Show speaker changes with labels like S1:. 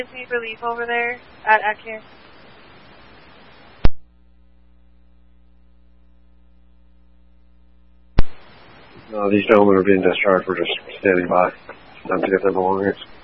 S1: need relief over there at Care.
S2: These gentlemen are being discharged. We're just standing by to get their belongings.